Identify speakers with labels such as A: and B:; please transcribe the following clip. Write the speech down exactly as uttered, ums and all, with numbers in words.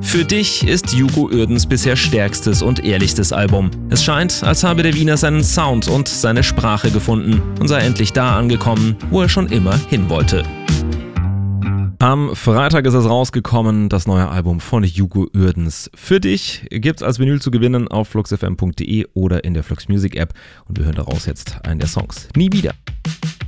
A: Für dich ist Hugo Uerdens bisher stärkstes und ehrlichstes Album. Es scheint, als habe der Wiener seinen Sound und seine Sprache gefunden und sei endlich da angekommen, wo er schon immer hin wollte. Am Freitag ist es rausgekommen, das neue Album von Hugo Uerdens. Für dich gibt's als Vinyl zu gewinnen auf flux f m punkt d e oder in der Flux Music App. Und wir hören daraus jetzt einen der Songs. Nie wieder.